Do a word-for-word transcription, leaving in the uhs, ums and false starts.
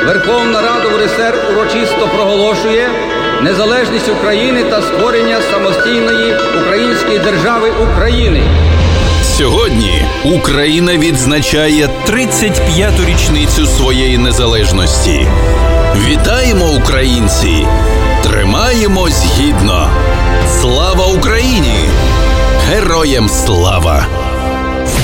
Верховна Рада в РСР урочисто проголошує незалежність України та створення самостійної української держави України. Сьогодні Україна відзначає тридцять п'яту річницю своєї незалежності. Вітаємо, українці! Тримаємось гідно! Слава Україні! Героям слава!